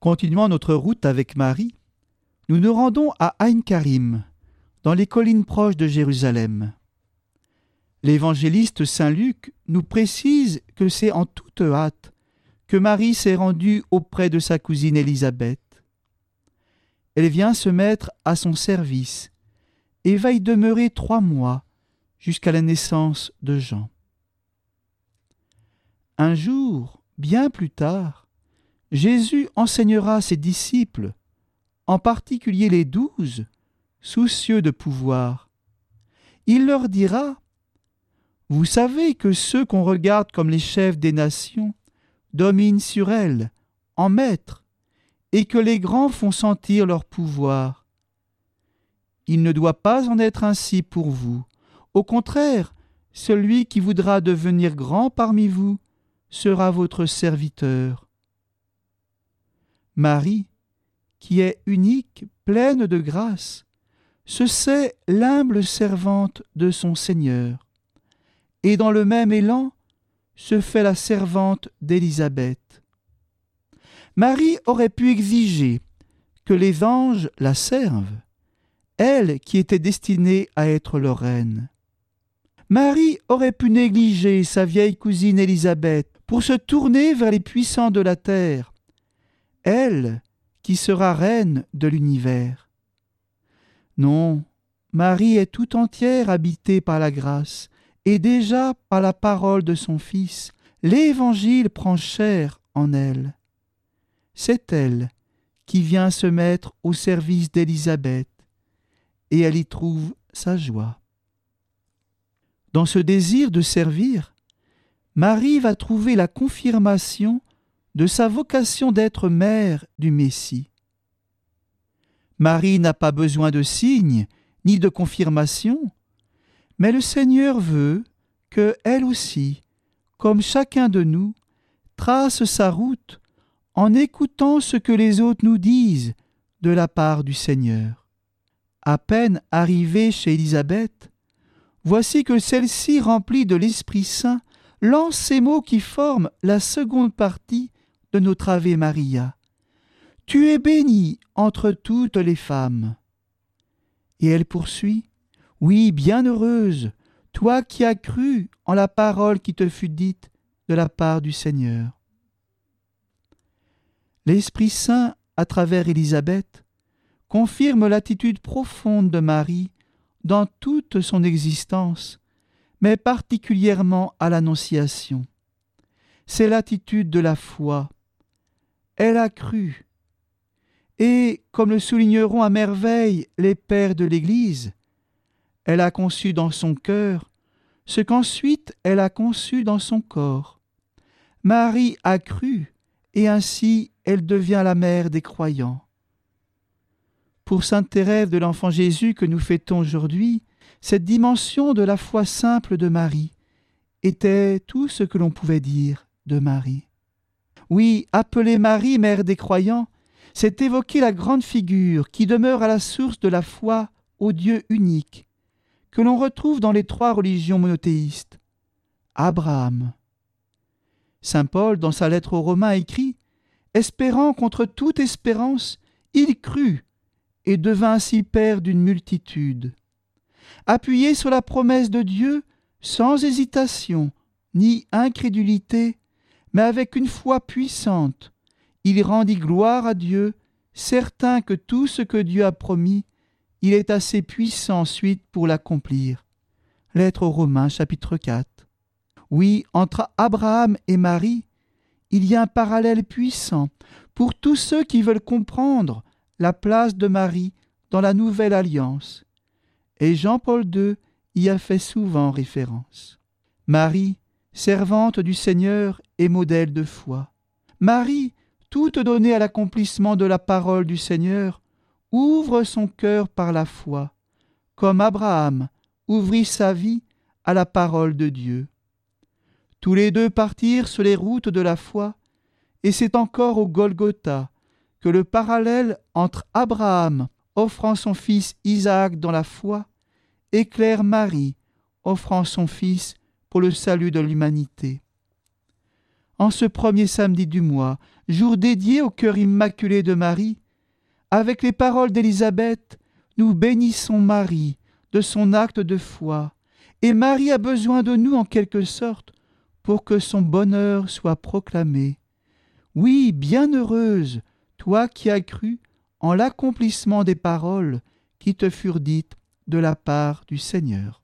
Continuant notre route avec Marie, nous nous rendons à Ain Karim, dans les collines proches de Jérusalem. L'évangéliste Saint Luc nous précise que c'est en toute hâte que Marie s'est rendue auprès de sa cousine Élisabeth. Elle vient se mettre à son service et va y demeurer 3 mois jusqu'à la naissance de Jean. Un jour, bien plus tard, Jésus enseignera ses disciples, en particulier les 12, soucieux de pouvoir. Il leur dira : « Vous savez que ceux qu'on regarde comme les chefs des nations dominent sur elles, en maîtres, et que les grands font sentir leur pouvoir. Il ne doit pas en être ainsi pour vous. Au contraire, celui qui voudra devenir grand parmi vous sera votre serviteur. » Marie, qui est unique, pleine de grâce, se sait l'humble servante de son Seigneur, et dans le même élan se fait la servante d'Élisabeth. Marie aurait pu exiger que les anges la servent, elle qui était destinée à être leur reine. Marie aurait pu négliger sa vieille cousine Élisabeth pour se tourner vers les puissants de la terre, elle qui sera reine de l'univers. Non, Marie est tout entière habitée par la grâce, et déjà par la parole de son Fils, l'Évangile prend chair en elle. C'est elle qui vient se mettre au service d'Élisabeth, et elle y trouve sa joie. Dans ce désir de servir, Marie va trouver la confirmation de sa vocation d'être mère du Messie. Marie n'a pas besoin de signes ni de confirmation, mais le Seigneur veut que elle aussi, comme chacun de nous, trace sa route en écoutant ce que les autres nous disent de la part du Seigneur. À peine arrivée chez Élisabeth, voici que celle-ci, remplie de l'Esprit Saint, lance ces mots qui forment la seconde partie de notre Ave Maria. « Tu es bénie entre toutes les femmes. » Et elle poursuit : « Oui, bienheureuse, toi qui as cru en la parole qui te fut dite de la part du Seigneur. » L'Esprit Saint, à travers Élisabeth, confirme l'attitude profonde de Marie dans toute son existence, mais particulièrement à l'Annonciation. C'est l'attitude de la foi. Elle a cru. Et, comme le souligneront à merveille les pères de l'Église, elle a conçu dans son cœur ce qu'ensuite elle a conçu dans son corps. Marie a cru, et ainsi elle devient la mère des croyants. Pour sainte Thérèse de l'Enfant Jésus que nous fêtons aujourd'hui, cette dimension de la foi simple de Marie était tout ce que l'on pouvait dire de Marie. Oui, appeler Marie mère des croyants, c'est évoquer la grande figure qui demeure à la source de la foi au Dieu unique, que l'on retrouve dans les 3 religions monothéistes. Abraham. Saint Paul, dans sa lettre aux Romains, écrit « Espérant contre toute espérance, il crut et devint ainsi père d'une multitude. Appuyé sur la promesse de Dieu, sans hésitation ni incrédulité, mais avec une foi puissante, il rendit gloire à Dieu, certain que tout ce que Dieu a promis, il est assez puissant ensuite pour l'accomplir. » Lettre aux Romains, chapitre 4. Oui, entre Abraham et Marie, il y a un parallèle puissant pour tous ceux qui veulent comprendre la place de Marie dans la Nouvelle Alliance. Et Jean-Paul II y a fait souvent référence. Marie, servante du Seigneur et modèle de foi. Marie, toute donnée à l'accomplissement de la parole du Seigneur, ouvre son cœur par la foi, comme Abraham ouvrit sa vie à la parole de Dieu. Tous les 2 partirent sur les routes de la foi, et c'est encore au Golgotha que le parallèle entre Abraham offrant son fils Isaac dans la foi éclaire Marie offrant son fils pour le salut de l'humanité. en ce premier samedi du mois, jour dédié au cœur immaculé de Marie, avec les paroles d'Élisabeth, nous bénissons Marie de son acte de foi, et Marie a besoin de nous en quelque sorte pour que son bonheur soit proclamé. Oui, bienheureuse, toi qui as cru en l'accomplissement des paroles qui te furent dites de la part du Seigneur.